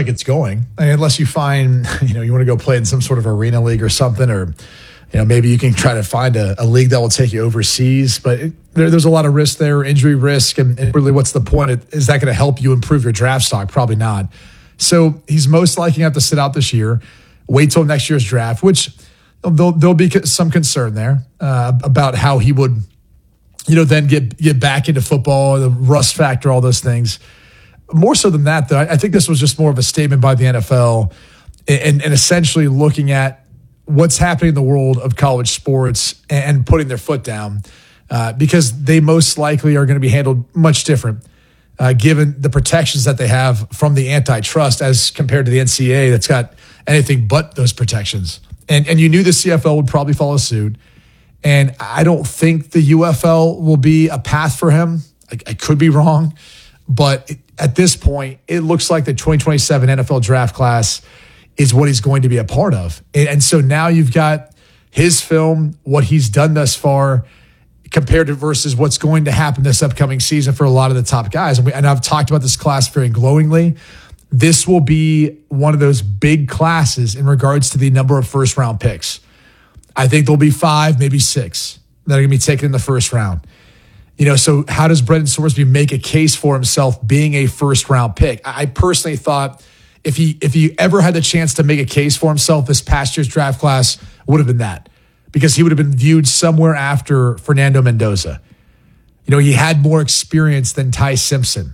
like it's going. I mean, unless you find, you want to go play in some sort of arena league or something, or, maybe you can try to find a league that will take you overseas. But there's a lot of risk there, injury risk. And really, what's the point? Is that going to help you improve your draft stock? Probably not. So he's most likely going to have to sit out this year, wait till next year's draft, which there'll be some concern there about how he would, then get back into football, the rust factor, all those things. More so than that, though, I think this was just more of a statement by the NFL and essentially looking at what's happening in the world of college sports and putting their foot down because they most likely are going to be handled much different given the protections that they have from the antitrust as compared to the NCAA that's got anything but those protections. And you knew the CFL would probably follow suit. And I don't think the UFL will be a path for him. I could be wrong. But at this point, it looks like the 2027 NFL draft class is what he's going to be a part of. And so now you've got his film, what he's done thus far, compared to versus what's going to happen this upcoming season for a lot of the top guys. And I've talked about this class very glowingly. This will be one of those big classes in regards to the number of first-round picks. I think there'll be 5, maybe 6 that are going to be taken in the first round. So how does Brendan Sorsby make a case for himself being a first-round pick? I personally thought if he ever had the chance to make a case for himself, this past year's draft class would have been that, because he would have been viewed somewhere after Fernando Mendoza. He had more experience than Ty Simpson.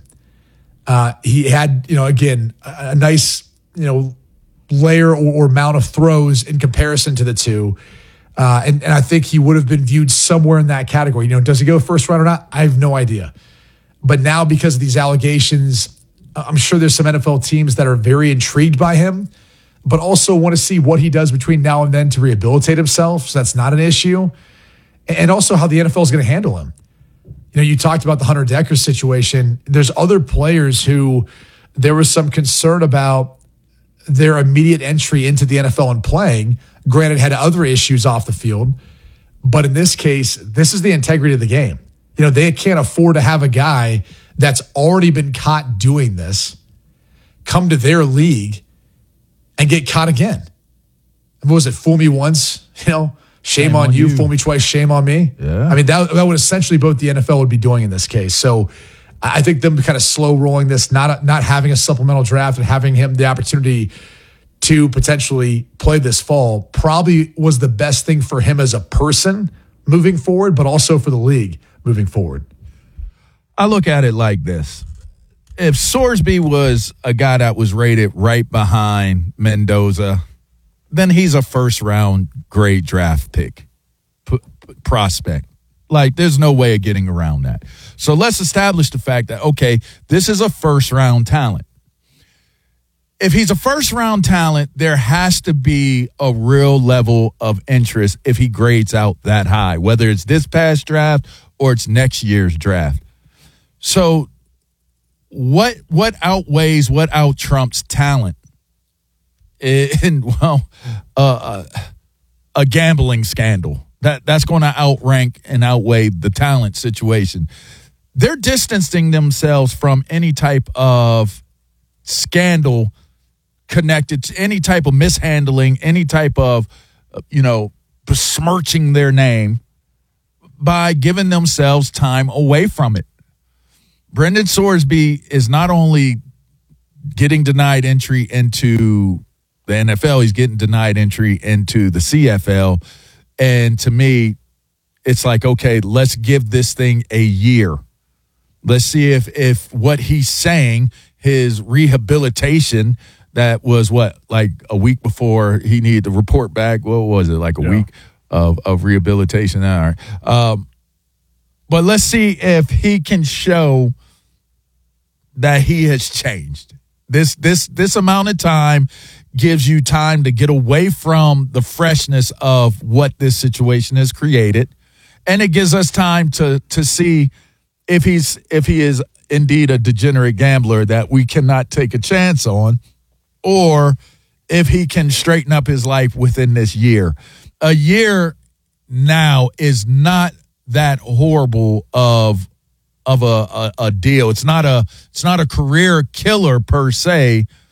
He had, again, a nice, layer or amount of throws in comparison to the two. And I think he would have been viewed somewhere in that category. Does he go first round or not? I have no idea. But now, because of these allegations, I'm sure there's some NFL teams that are very intrigued by him, but also want to see what he does between now and then to rehabilitate himself. So that's not an issue. And also how the NFL is going to handle him. You talked about the Hunter Decker situation. There's other players who there was some concern about their immediate entry into the NFL and playing. Granted, had other issues off the field. But in this case, this is the integrity of the game. They can't afford to have a guy that's already been caught doing this come to their league and get caught again. What was it? Fool me once, shame on you. Fool me twice, shame on me. Yeah. I mean, that would essentially both the NFL would be doing in this case. So I think them kind of slow rolling this, not having a supplemental draft and having him the opportunity to potentially play this fall probably was the best thing for him as a person moving forward, but also for the league moving forward. I look at it like this. If Sorsby was a guy that was rated right behind Mendoza, then he's a first-round grade draft pick prospect. Like, there's no way of getting around that. So let's establish the fact that, okay, this is a first-round talent. If he's a first-round talent, there has to be a real level of interest if he grades out that high, whether it's this past draft or it's next year's draft. So what outweighs, what out-trumps talent? A gambling scandal. That's going to outrank and outweigh the talent situation. They're distancing themselves from any type of scandal connected to any type of mishandling, any type of, besmirching their name by giving themselves time away from it. Brendan Sorsby is not only getting denied entry into the NFL, he's getting denied entry into the CFL. And to me, it's like, okay, let's give this thing a year. Let's see if what he's saying, his rehabilitation, that was like a week before he needed to report back. What was it, like a week of rehabilitation? All right. But let's see if he can show that he has changed. This amount of time gives you time to get away from the freshness of what this situation has created, and it gives us time to see if he is indeed a degenerate gambler that we cannot take a chance on, or if he can straighten up his life within this year. A year now is not that horrible of a deal. It's not a career killer per se,